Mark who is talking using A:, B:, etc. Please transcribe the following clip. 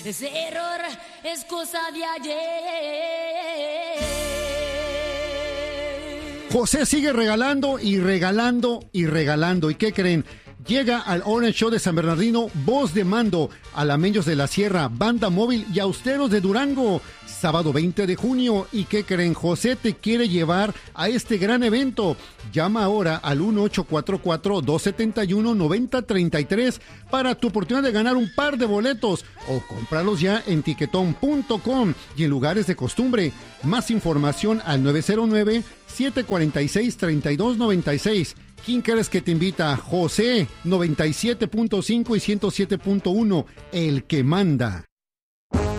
A: ese error es cosa de ayer.
B: José sigue regalando y regalando y regalando. ¿Y qué creen? Llega al Orange Show de San Bernardino, Voz de Mando, Alameños de la Sierra, Banda Móvil y Austeros de Durango, sábado 20 de junio. ¿Y qué creen? José te quiere llevar a este gran evento. Llama ahora al 1844-271-9033 para tu oportunidad de ganar un par de boletos o cómpralos ya en tiquetón.com y en lugares de costumbre. Más información al 909-746-3296. ¿Quién crees que te invita? José, 97.5 y 107.1, el que manda.